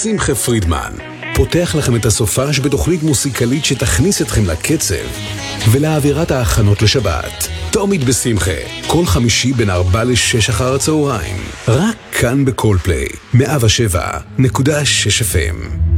שמחה פרידמן פותח לכם את הסופש בתוכנית מוסיקלית שתכניס אתכם לקצב ולאווירת ההכנות לשבת. תעמית בשמחה, כל חמישי בין 4 ל-6 אחר הצהריים, רק כאן בקול פליי 107.6 FM.